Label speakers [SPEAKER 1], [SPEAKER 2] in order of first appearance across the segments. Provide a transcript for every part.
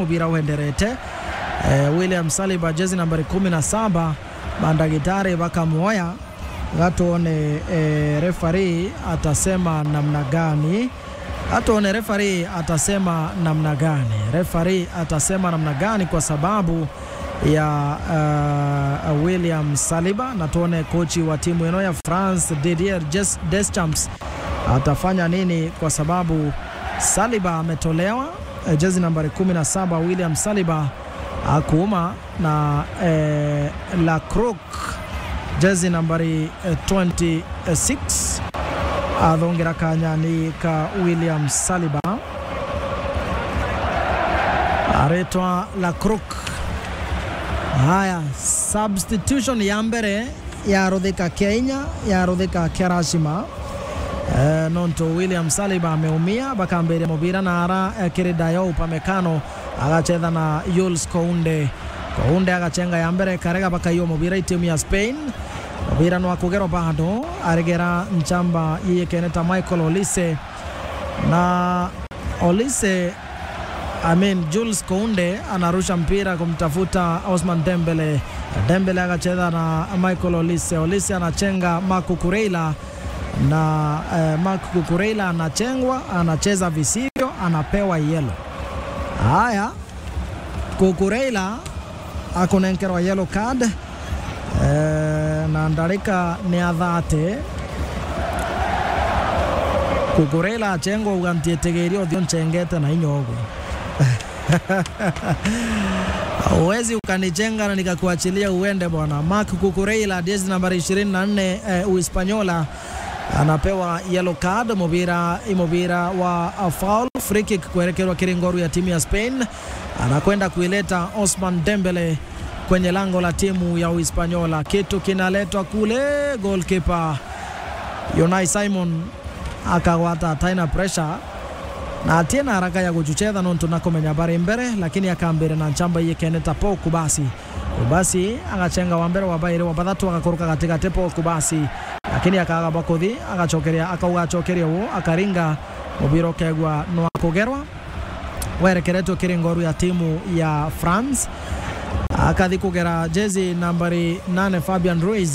[SPEAKER 1] mubira uenderete. William Saliba jezi nambari 17 bandagitari bakamuoya gatuone referee atasema namna gani. Atuone referee atasema namna gani. Referee atasema namna gani kwa sababu ya William Saliba, na tuone kochi wa timu ino ya France Didier Deschamps atafanya nini kwa sababu Saliba ametolewa. Jezi nambari 17 William Saliba akuuma na Lacroix jezi nambari 26 adhongera kanyani ka William Saliba aretwa Lacroix. Haya, substitution ya mbere ya Rodhika Kenya ya Rodhika Kerashima. Nonto William Saliba ameumia bakambere mubira na ara Kiridayo Upamecano agacheza na Jules Kounde agachenga ya mbere karega baka hiyo mubira timu ya Spain. Mubira no akugero bado aregera nchamba yiye keneta Michael Olise na Olise Jules Kounde anarusha mpira kumtafuta Osman Dembele. Dembele agacheza na Michael Olise anachenga Marc Cucurella na Marc Cucurella anachengwa, anacheza visivyo, anapewa yellow. Haya, Cucurella akonenkerwa yellow card na ndarika ni adhate. Cucurella achengwa ugantietegerio dhionchengete na inyogo. Uwezi ukanichenga na nikakuachilia uende bwana. Marc Cucurella jezi nambari 24 Uhispaniola anapewa yellow card. Mubira wa foul, free kick kuelekewa kiringoru ya timu ya Spain. Anakwenda kuileta Osman Dembele kwenye lango la timu ya Uhispaniola. Kitu kinaletwa kule, goalkeeper Unai Simon akawata taina pressure na atiena haraka ya kuchucheza nonto nakomenya bari mbere, lakini akambere na nchamba yiye keneta po kubasi agachenga wambere wabaire wabathatu akakuruka katika tepo kubasi, lakini akaga bakodhi akachokeria wo akaringa mubiro kegwa no akugerwa werekereto kiringoru ya timu ya France. Akadhi kugera jezi nambari 8 Fabian Ruiz.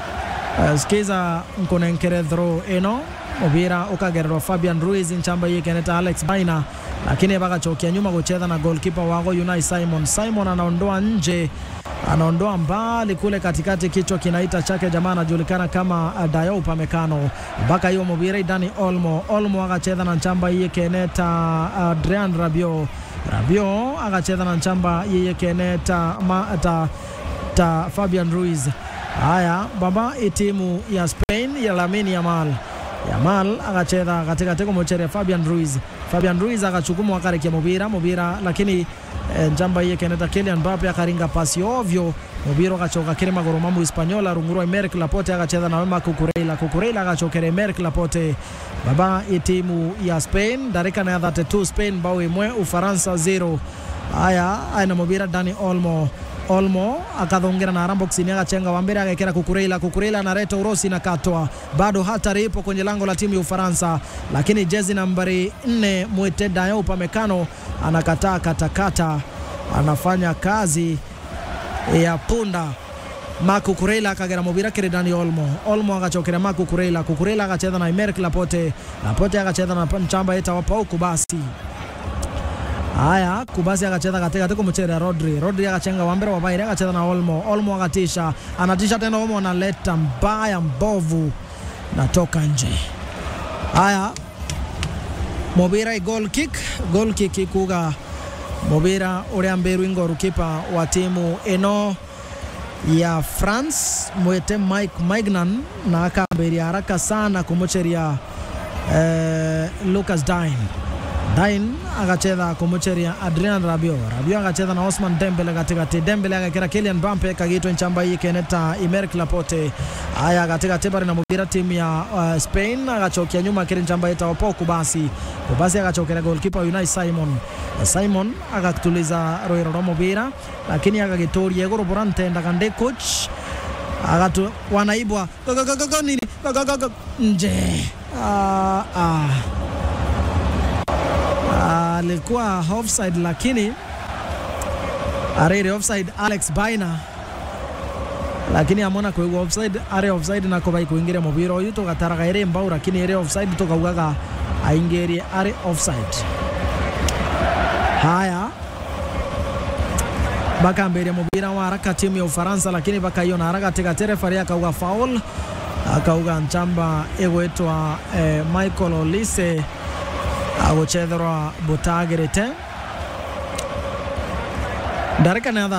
[SPEAKER 1] Skiza mkonenkere throw eno mubira ukagerwa Fabian Ruiz nchamba yiye keneta Alex Baina, lakini bakachokia nyuma kucheza na goalkeeper wako Unai Simon anaondoa nje, anaondoa mbali kule katikati, kichwa kinaita chake jamaa anajulikana kama Dayo Upamecano. Baka hiyo mubira Dani Olmo akacheza na nchamba yiye keneta Adrien Rabiot akacheza na nchamba yiye keneta Fabian Ruiz. Haya, baba timu ya Spain ya Lamine Yamal akacheza katika teko mocheri ya Fabian Ruiz akachukuma akarikia mubira lakini njamba yiye keneta Kylian Mbappe akaringa pasi ovyo. Mubiro akachoka kirema goromamu Hispaniola rungurua Emerick Laporte akacheza na Marc Cucurella akachokere Emerick Laporte. Baba timu ya Spain darika na 32 Spain bao imwe Ufaransa 0. Haya, aina mubira Dani Olmo akadhongera na Rambox ni akachenga wambere akakera Cucurella na Reto Rossi na katwa. Bado hatari ipo kwenye lango la timu ya Ufaransa, lakini jezi nambari 4 Mwete Dayo Upamecano anakataa katakata, anafanya kazi ya punda. Marc Cucurella akagera mubira kire Dani Olmo akachokera Marc Cucurella akacheza na Emerick Laporte akacheza na nchamba eta wapo kubasi. Haya, kubasi akacheza katika teko mchere Rodri akachenga wambere wabaire akacheza na Olmo anatisha tena Olmo analeta mbaya mbovu natoka nje. Haya, mubira goal kick kuga mubira ule amberu ingoru kipa wa timu eno ya France Mwete Mike Maignan na akamberi haraka sana kumucheria Lucas Dain akacheza kumucheria Adrien Rabiot akacheza na Osman Dembele katikati. Dembele akakera Kylian Mbappe kagitwa nchamba hii keneta Emerick Laporte. Haya, katika tebari na mubira timu ya Spain akachokia nyuma kile nchamba eta wapo kubasi akachokera goalkeeper Unai Simon akatuliza roero mubira, lakini akagitori Yegoro Borante ndakande coach agatu wanaibwa nini nje. Alikuwa offside, lakini arere offside Alex Baina, lakini amona kwa offside are offside na ko bai kuingira mubira uyu to gataraga ere mbao, lakini ere offside to kaugaga aingerie are offside. Haya baka mbele mubira wa haraka timu ya Ufaransa, lakini baka hiyo na haraka tega referee akauga foul, akauga nchamba egwetwa Michael Olise agochethera Botagerete. Dareka na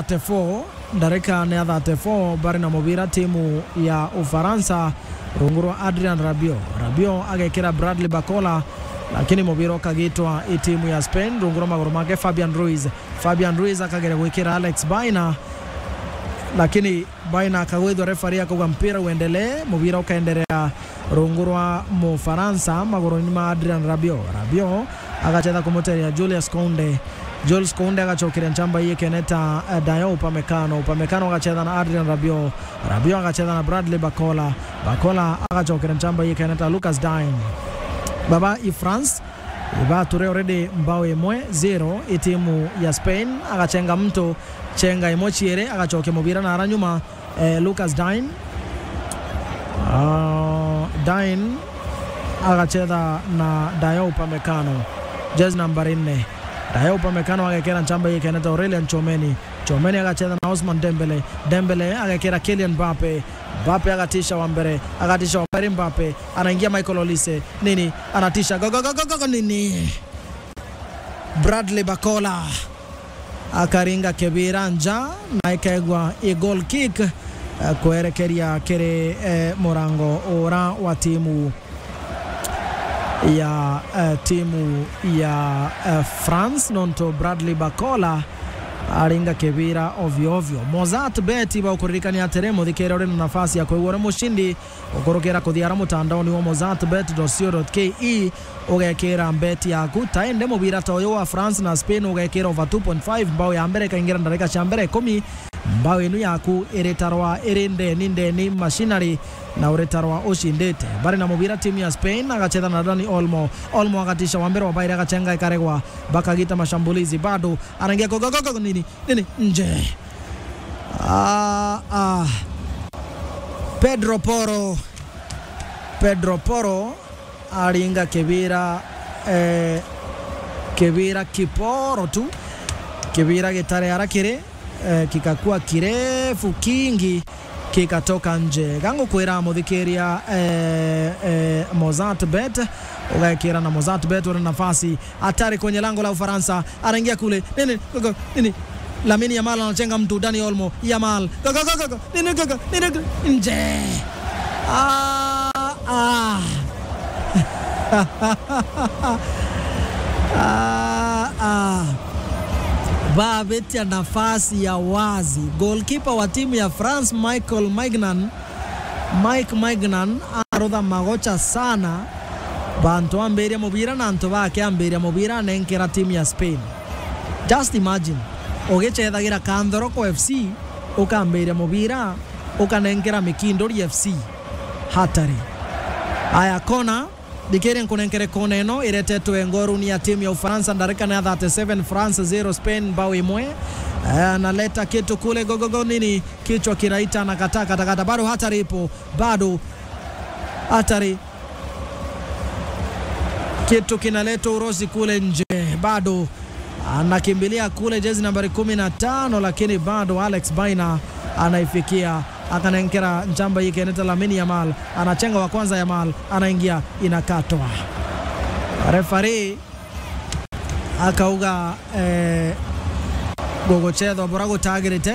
[SPEAKER 1] 34 bari na mubira timu ya Ufaransa rungurwa Adrien Rabiot agekira Bradley Bacola, lakini mubira kagitwa timu ya Spain rungurwa maguru make Fabian Ruiz akagera gwikira Alex Baina, lakini Baina akagwethwa referee akauga mpira uendelee. Mubira ukaendelea rungurwa mu Faransa maguru ni ma Adrien Rabiot agacheza kumoteria Jules Kounde agachokira nchamba hii keneta Dayo Upamecano agacheza na Adrien Rabiot agacheza na Bradley Bacola agachokira nchamba hii keneta Lucas Digne. Baba i France iba ture already mbao emwe 0 timu ya Spain agachenga mto chenga emochiere agachoke mubira na aranyuma Lucas Digne agacheza na Dayo Upamecano jezi namba 4. Dayo Upamecano agakera nchamba hii keneta Aurelien Tchouameni agacheza na Ousmane Dembele agakera Kylian Mbappe agatisha wambere Mbappe anaingia Michael Olise nini anatisha go nini Bradley Bacola akaringa kebiranja na ikegwa goal kick kuerekeria kere morango ora wa timu ya France nonto Bradley Bacola aringa kebira ovyo. Mozart Bet ba ukurikania teremo thikera uri na nafasi ya kuigura mushindi ukorokera kuthiara mutandaoni wa mozartbet.co.ke ugekera mbeti yaku taende mubira toyo wa France na Spain ugekera over 2.5 mbao ya mbere kaingira ndarika cha mbere 10 mbao inu yaku iretarwa irinde machinery na uretarwa ushindete bari na mubira timu ya Spain agacheza na Dani Olmo agatisha wambere wa baira agachenga ikaregwa bakagita mashambulizi bado anaingia gogo nini nje. Pedro Porro aringa kebira kiporo tu kebira gitare harakire kikakuwa kirefu kingi kikatoka nje. Gango kwera mudhikeria Mozart Bet ugakira na Mozart Bet wana nafasi hatari kwenye lango la Ufaransa, anaingia kule nini Lamine Yamal anachenga mtu Dani Olmo Yamal nini nje. Babetia nafasi ya wazi. Goalkeeper wa timu ya France Mike Maignan arodha magocha sana bantu ambere mubira na anto bake ambere mubira nenkera timu ya Spain. Just imagine ogechethagira Kandoroko FC ukambere mubira ukanenkera Mikindori FC hatari. Aya kona dikere nkunenkere kona eno iretetwe ngoru ni ya timu ya Ufaransa ndarika na 37 France 0 Spain bao imwe. Analeta kitu kule gogogo nini kichwa kiraita na kata bado hatari ipo, bado hatari kitu kinaleta urosi kule nje, bado anakimbilia kule jezi nambari 15, lakini bado Alex Baina anaifikia akanenkera njamba hii keneta Lamine Yamal anachenga wa kwanza, Yamal anaingia inakatwa. Referee akauga gogochedo borago tagerete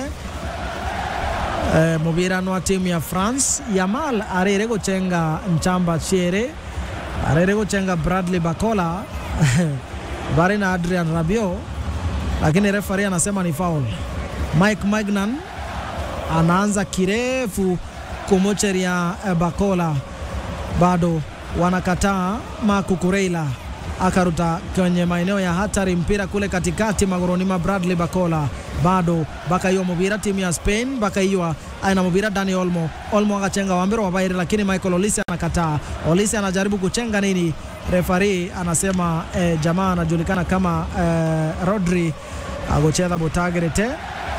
[SPEAKER 1] mubira no timu ya France. Yamal arere gochenga nchamba chere arere gochenga Bradley Bacola bari na Adrien Rabiot, lakini referee anasema ni foul. Mike Maignan anaanza kirefu kumocheria Bacola, bado wanakataa. Makukureila akaruta kwenye maeneo ya hatari, mpira kule katikati magoroni ma Bradley Bacola, bado baka hiyo mubira timu ya Spain, baka hiyo aina mubira Dani Olmo akachenga wambero wa Bayern, lakini Michael Olise anakataa. Olise anajaribu kuchenga nini, referee anasema jamaa anajulikana kama Rodri agocheza Botagerete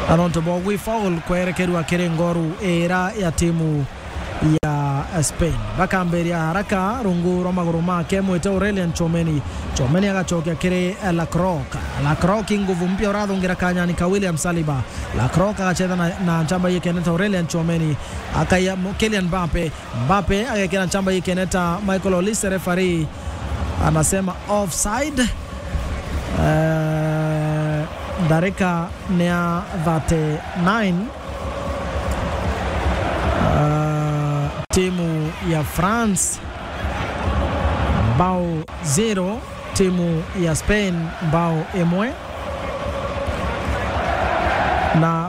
[SPEAKER 1] anonto bogwi foul kwerekerwa kirengoru era ya timu ya Spain. Bakamberia haraka runguro maguru make mwete Aurelien Tchouameni. Tchouameni agachokea kire Lacroix nguvu mpya urathungira kanyani ka William Saliba. Lacroix agacheza na chamba yake neta Aurelien Tchouameni. Akaya Kylian Mbappe agekena chamba yake neta Michael Olise. Referee anasema offside. Dakika ya 39 timu ya France bao 0, timu ya Spain bao 1. Na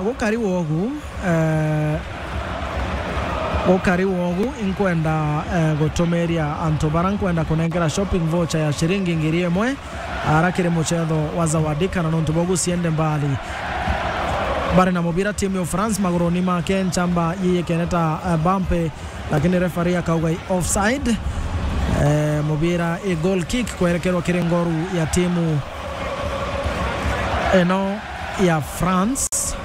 [SPEAKER 1] gukari wogu inkwenda gotomeria Antobaran kwenda kunengera shopping voucher ya shilingi 1,000 arakire muchezo wa zawadika na nontobogu siende mbali. Bari na mubira timu ya France maguroni make chamba yiye keneta Mbappe, lakini referee akauga offside. Mubira goal kick kuelekerwa kirengoru ya timu ya France,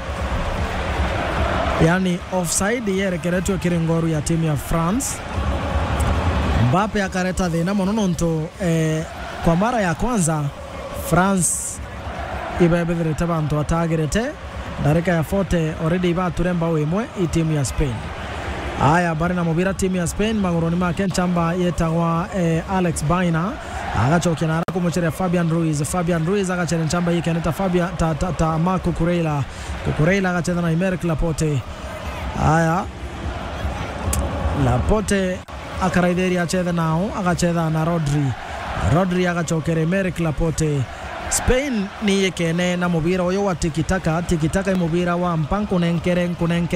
[SPEAKER 1] yani offside yerekeretwa kirengoru ya timu ya France. Mbappe akareta thina monononto kwa mara ya kwanza France ibebetherete bantu atagirete dakika ya 40 already ibaturemba wemwe timu ya Spain. Aya bari na mubira timu ya Spain maguroni make chamba yetagwa Alex Baina agachokena na kumuchere Fabian Ruiz agachena chamba yake neta Marco Cucurella agacheza na Aymeric Laporte. Aya Laporte akaraideri acheza nao agacheza na Rodri agachokera Aymeric Laporte. Spain ni yekene na mubira oyo wa tikitaka mubira wa mpanko nenkere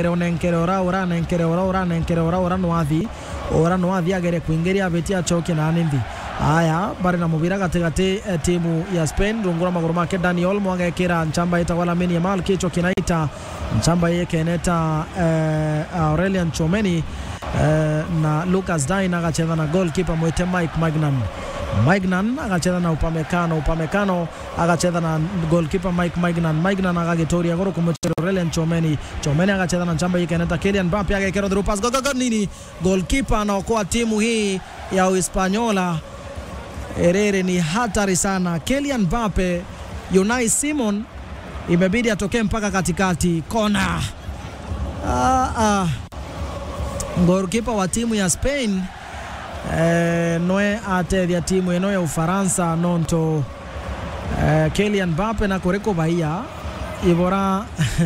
[SPEAKER 1] ora noathi agere kuingeria betia choke na nindi. Aya bari na mubira katikati timu ya Spain rungura maguru make Dani Olmo agekera nchamba ita wala Lamine Yamal kicho kinaita nchamba yekeneta Aurelien Tchouameni na Lucas Digne agacheza na goalkeeper mwete Mike Maignan agacheza na Upamecano agacheza na goalkeeper Mike Maignan agagitoria goro kumchero Aurelien Tchouameni agacheza na chamba yake neta Kylian Mbappe agekero through pass nini goalkeeper anaokoa timu hii ya Uhispaniola. Erere ni hatari sana. Kylian Mbappe, Unai Simon imebidi atoke mpaka katikati kona. Goalkeeper wa timu ya Spain noe atethia timu eno ya Ufaransa nonto Kylian Mbappe na koreko bahia ibora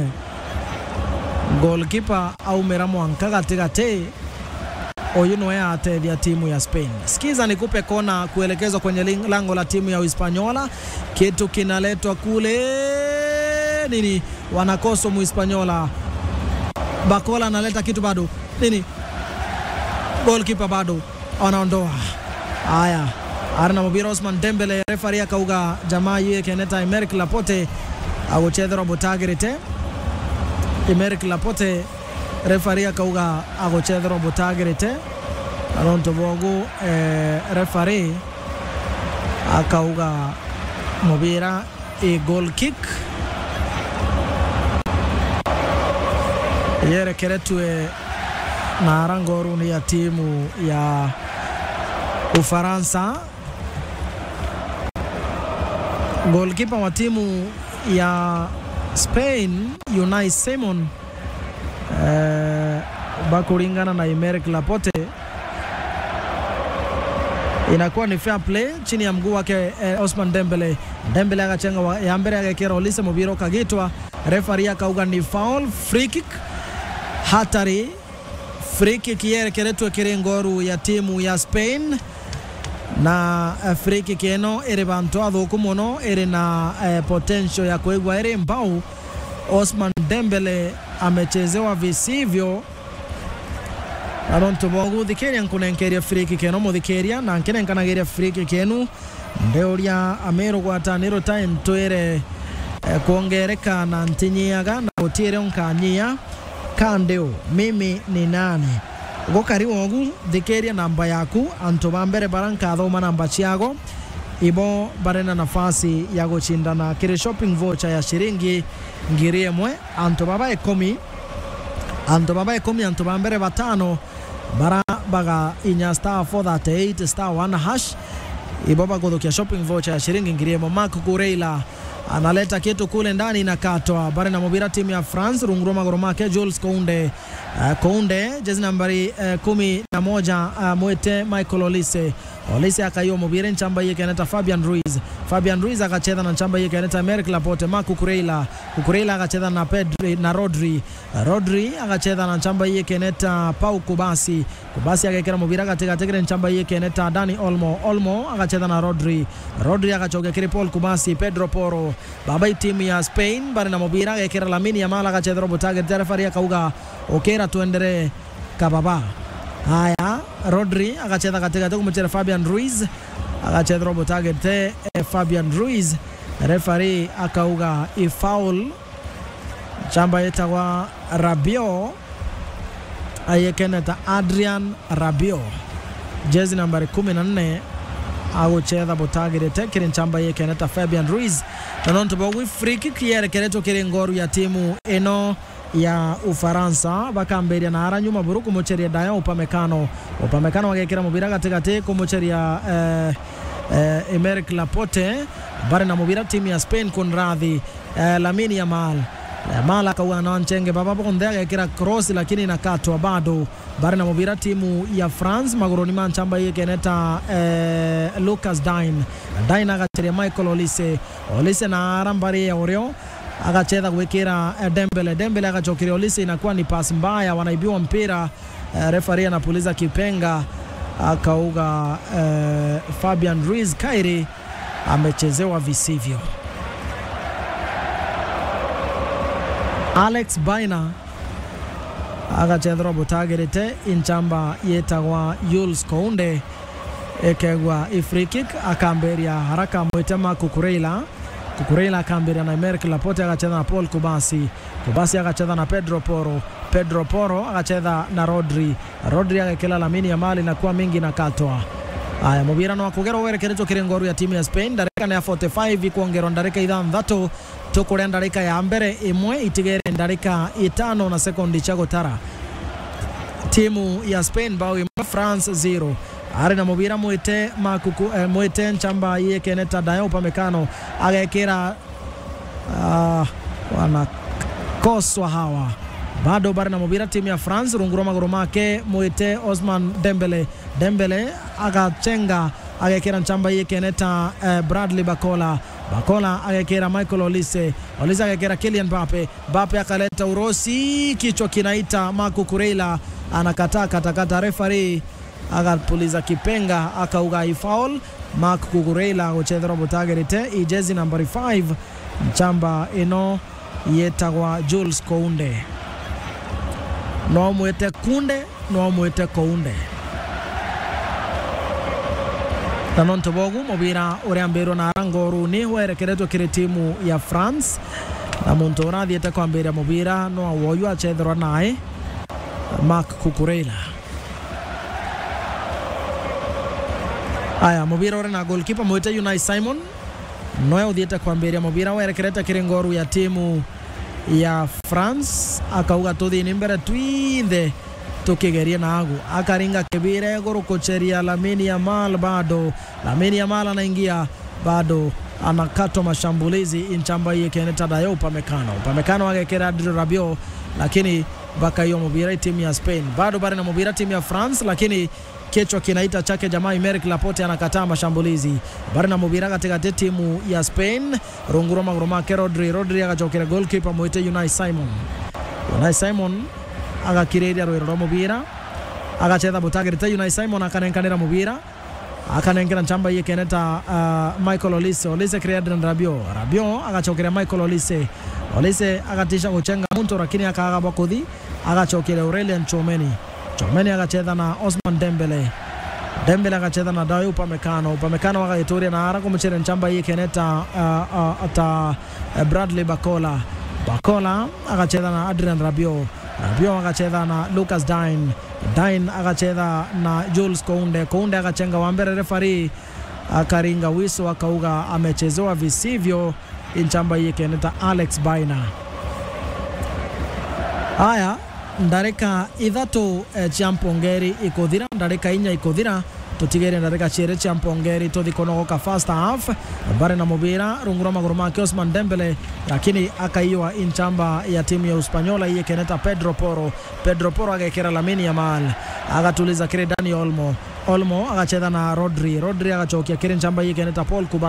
[SPEAKER 1] goalkeeper au meramo katikati oyu noe atethia timu ya Spain. Sikiza nikupe kona kuelekezwa kwenye lango la timu ya Uhispaniola. Kitu kinaletwa kule nini wanakoso Muhispaniola. Bakola analeta kitu bado nini goalkeeper bado anaondoa. Haya arna mubira Ousmane Dembele referee akauga jamaa yeye keneta Aymeric Laporte agocheza robotagirete. Aymeric Laporte referee akauga agocheza robotagirete alonto bogu referee akauga mubira goal kick yere keretwe na rangoru ni ya timu ya Ufaransa. Goalkeeper wa timu ya Spain Unai Simon bakulingana na Aymeric Laporte inakuwa ni fair play chini ya mguu wake Ousmane Dembele agachenga ya mbere agekera Olise mubiro kagitwa referee akauga ni foul. Free kick hatari. Free kick yerekeretwe kirengoru ya timu ya Spain na free kick eno ere bantu athuku muno ere na potential ya kuigwa ere mbao. Ousmane Dembele amechezewa visivyo. Aronto bogu thikeria nkunenkeria free kick eno muthikeria na nkenenkanageria free kick enu ndeuria amero gwataniro time twere kuongereka na ntinyiaga na gutire onkanyia kandeo mimi ni nani gokari wogu thikeria namba yaku anto bambere baranka thoma namba ciago ibo barena nafasi ya kushindana kile shopping voucher ya shilingi ngiri emwe anto baba 10 anto bambere batano bara baga inya star 438 star 1 hash ibo bagodhokia shopping voucher ya shilingi ngiri emwe. Mark Kukureila analeta kitu kule ndani inakatwa bare na mobira timu ya France runguruma goromake Jules Kounde jezi nambari 11 mwete Michael Olise akayo mobira nchamba yake anata Fabian Ruiz akacheza na nchamba yake anata Merck Laporte. Marc Kukureila akacheza na Pedri na Rodri akacheza na nchamba yake anata Pau Kubasi akakera mobira katika nchamba yake anata Dani Olmo akacheza na Rodri akachoka kile Paul Kubasi. Pedro Porro baba timu ya Spain bare na mobira akakera Lamine Yamal akacheza robo target referee akauga okera tuendelee kababa. Haya, Rodri akacheza katika kumcheza Fabian Ruiz akacheza robo target Fabian Ruiz referee akauga foul chamba yeta wa Rabiot ayekeneta Adrian Rabiot jezi nambari 14 agocheza botagire tekere chamba yekeneta Fabian Ruiz nanonto bawi free kick yerekereto kire ngoru ya timu eno ya Ufaransa bakamberia na ara nyuma buruku mocheria Dayo Upamecano wagekera mubira katikati kumucheria Merck Laporte bare na mubira timu ya Spain kunradhi Lamine Yamal akawa na nchenge baba bonde akekera cross lakini inakatwa bado bare na mubira timu ya France magoroni manchamba yekeneta Lucas Digne akacheria Michael Olise na arambari ya Oreo akacheza kuwekera Dembele akachokiria Olise, inakuwa ni pass mbaya, wanaibiwa mpira. Referee anapuliza kipenga akauga Fabian Ruiz Kairi amechezewa visivyo. Alex Baina akacheza robo target inchamba yetagwa Jules Kounde ekegwa free kick akamberia haraka mwetema Kukureila akamberia na Merck Laporte akacheza na Paul Kubasi akacheza na Pedro Porro akacheza na Rodri akakela Lamine Yamal na kuwa mingi na katwa. Aya mubira no akugera werekerezo kirengoru ya timu ya Spain dareka na 45 kuongera ndareka ithathatũ tukure ndareka ya mbere imwe itigere ndareka 5 na sekondi chago tara timu ya Spain bao imwe France 0 ari na mubira mwete nchamba yekeneta Dayo Upamecano agekera wana koswa hawa bado bare na mubira timu ya France runguruma goromake mwete Osman Dembele agachenga agekera nchamba yekeneta Bradley Bacola agekera Michael Olise agekera Kylian Mbappe akaleta urosi kichwa kinaita Marc Kukureila anakataa katakata referee akapuliza kipenga akauga foul. Marc Kukureila ucheza robo target ijezi nambari 5 mchamba eno yetagwa Jules Kounde no mwete Kounde tanonto bogu mobira ureambero na rangoru ni werekereto kire timu ya France na montora dieta kwambira mobira no awoyu achedro nae Marc Kukureila. Aya mobira ore na goalkeeper mwete Unai Simon noe udieta kwambira mobira werekereta kire ngoru ya timu ya France akauga tudhi mbere twinde tukigeria nagu akaringa kibire gorokocheria Lamine Yamal bado Lamine Yamal anaingia bado anakatwa mashambulizi inchamba yekeneta Dayo Upamecano agekera Rabiot lakini bakayo mobira timu ya Spain bado bare na mobira timu ya France lakini kichwa kinaita chake jamaa Merck Laporte anakataa mashambulizi bare na mobira katika timu ya Spain runguruma Rodri akachokera goalkeeper mwete Unai Simon agakireria rwero mubira agacheza botagirite Unai Simon akanenkanira mubira akanengera nchamba yekeneta Michael Olise created Rabiot agachokera Michael Olise agatisha kuchenga muntu lakini akagaba kudhi agachokera Aurelien Chomeni agacheza na Osman Dembele agacheza na Dayo Upamecano agatoria na ara kumchere nchamba yekeneta Bradley Bacola agacheza na Adrian Rabiot agacheza na Lucas Digne agacheza na Jules Kounde agachenga wambere referee akaringa wiso akauga amechezewa visivyo inchamba yikeneta Alex Baina. Haya, ndareka ithatu champongeri ikothira, ndareka inya ikothira, tutigere ndareka chere champongeri tuthikonogoka first half, bare na mubira rungura maguru make Osman Dembele, lakini akaiwa inchamba ya timu ya Uspanyola yikeneta Pedro Porro agekera Lamine Yamal, agatuliza kire Dani Olmo agacheza na Rodri agachokia kire inchamba yikeneta Paul Kuba